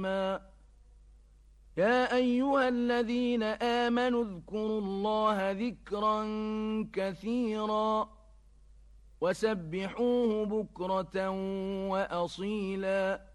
يا أيها الذين آمنوا اذكروا الله ذكرا كثيرا وسبحوه بكرة وأصيلا